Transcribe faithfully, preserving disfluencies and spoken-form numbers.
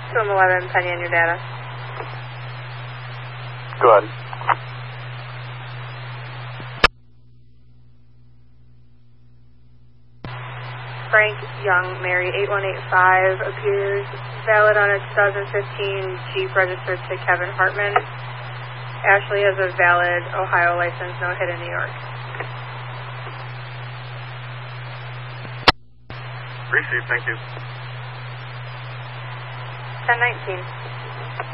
two M eleven, Penny on your data. Go ahead. Frank Young, Mary, eight one eight five, appears valid on a two thousand fifteen Jeep registered to Kevin Hartman. Ashley has a valid Ohio license, no hit in New York. Received, thank you. ten nineteen.